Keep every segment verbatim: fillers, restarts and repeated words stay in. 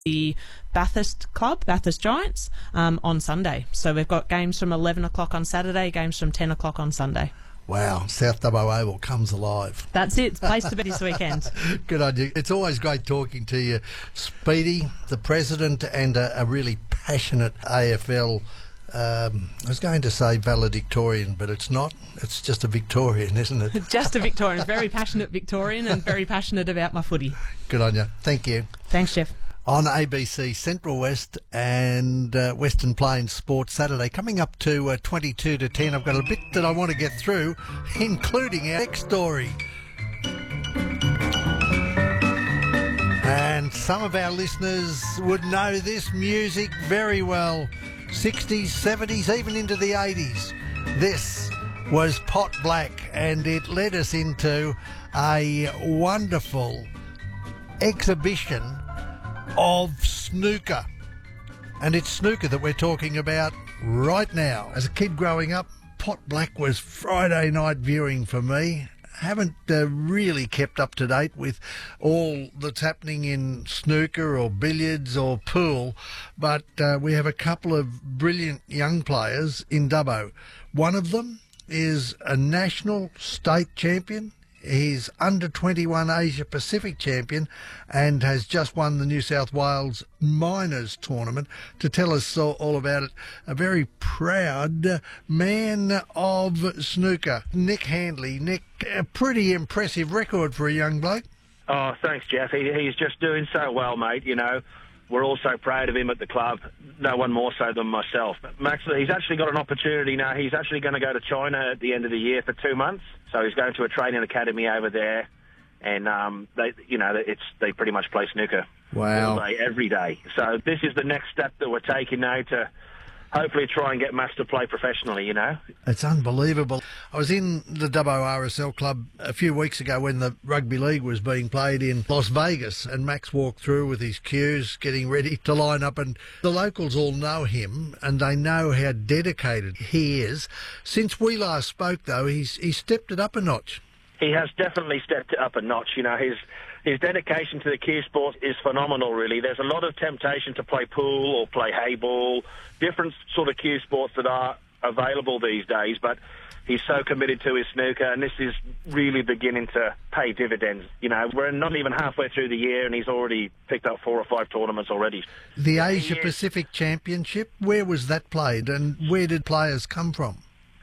the Bathurst Club, Bathurst Giants, um, on Sunday. So we've got games from eleven o'clock on Saturday, games from ten o'clock on Sunday. Wow, South Dubbo Oval comes alive. That's it. It's the place to be this weekend. Good on you. It's always great talking to you, Speedy, the president, and a, a really passionate A F L. Um, I was going to say valedictorian, but it's not. It's just a Victorian, isn't it? Just a Victorian. Very passionate Victorian and very passionate about my footy. Good on you. Thank you. Thanks, Jeff. On A B C Central West and uh, Western Plains Sports Saturday, coming up to uh, twenty-two to ten. I've got a bit that I want to get through, including our next story. And some of our listeners would know this music very well. sixties, seventies, even into the eighties. This was Pot Black, and it led us into a wonderful exhibition of snooker. And it's snooker that we're talking about right now. As a kid growing up, Pot Black was Friday night viewing for me. Haven't uh, really kept up to date with all that's happening in snooker or billiards or pool, but uh, we have a couple of brilliant young players in Dubbo. One of them is a national state champion. He's under twenty-one Asia Pacific champion and has just won the New South Wales Minors tournament. To tell us all, all about it, a very proud man of snooker, Nick Handley. Nick, a pretty impressive record for a young bloke. Oh, thanks, Jeff. He, he's just doing so well, mate. You know, we're all so proud of him at the club. No one more so than myself. Max, he's actually got an opportunity now. He's actually going to go to China at the end of the year for two months. So he's going to a training academy over there, and um, they, you know, it's they pretty much play snooker wow. all day, every day. So this is the next step that we're taking now to hopefully try and get Max to play professionally, you know. It's unbelievable. I was in the Dubbo R S L club a few weeks ago when the rugby league was being played in Las Vegas, and Max walked through with his cues, getting ready to line up, and the locals all know him and they know how dedicated he is. Since we last spoke, though, he's, he's stepped it up a notch. He has definitely stepped it up a notch. You know, his his dedication to the cue sport is phenomenal, really. There's a lot of temptation to play pool or play hay ball, different sort of cue sports that are available these days, but he's so committed to his snooker, and this is really beginning to pay dividends. You know, we're not even halfway through the year, and he's already picked up four or five tournaments already. The Asia Pacific Championship, where was that played, and where did players come from?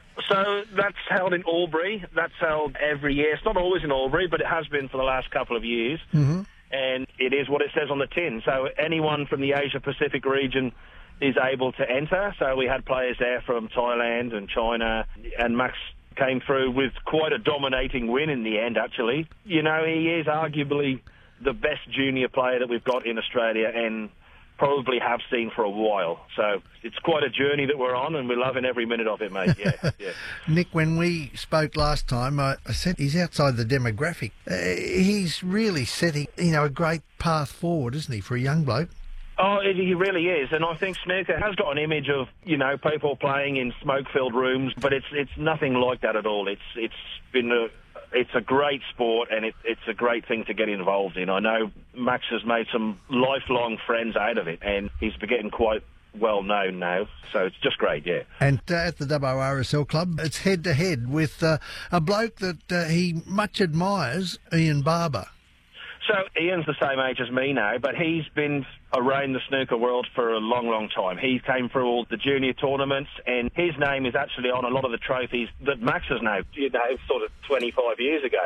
So that's held in Albury. That's held every year. It's not always in Albury, but it has been for the last couple of years. Mm-hmm. And it is what it says on the tin. So anyone from the Asia-Pacific region is able to enter. So we had players there from Thailand and China, and Max came through with quite a dominating win in the end, actually. You know, he is arguably the best junior player that we've got in Australia, and probably have seen for a while. So it's quite a journey that we're on, and we're loving every minute of it, mate. Yeah, yeah. Nick, when we spoke last time, I, I said he's outside the demographic. Uh, he's really setting, you know, a great path forward, isn't he, for a young bloke? Oh, it, he really is, and I think snooker has got an image of, you know, people playing in smoke-filled rooms, but it's it's nothing like that at all. It's it's been a it's a great sport, and it, it's a great thing to get involved in. I know Max has made some lifelong friends out of it, and he's getting quite well known now, so it's just great, yeah. And uh, at the Dubbo R S L club, it's head-to-head with uh, a bloke that uh, he much admires, Ian Barber. So Ian's the same age as me now, but he's been around the snooker world for a long, long time. He came through all the junior tournaments, and his name is actually on a lot of the trophies that Max has now, you know, sort of twenty-five years ago.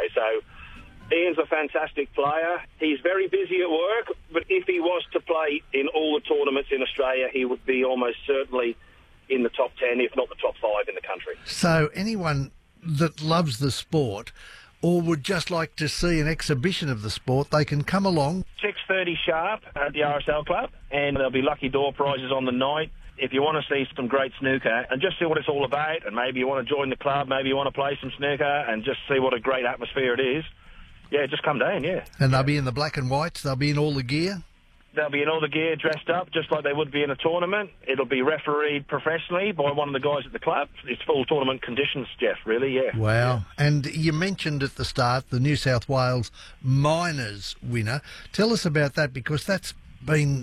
So Ian's a fantastic player. He's very busy at work, but if he was to play in all the tournaments in Australia, he would be almost certainly in the top ten, if not the top five in the country. So anyone that loves the sport or would just like to see an exhibition of the sport, they can come along. six thirty sharp at the R S L Club, and there'll be lucky door prizes on the night. If you want to see some great snooker and just see what it's all about, and maybe you want to join the club, maybe you want to play some snooker and just see what a great atmosphere it is, yeah, just come down, yeah. And they'll be in the black and whites, they'll be in all the gear? They'll be in all the gear, dressed up, just like they would be in a tournament. It'll be refereed professionally by one of the guys at the club. It's full tournament conditions, Jeff, really, yeah. Wow. Yeah. And you mentioned at the start the New South Wales Minors winner. Tell us about that, because that's been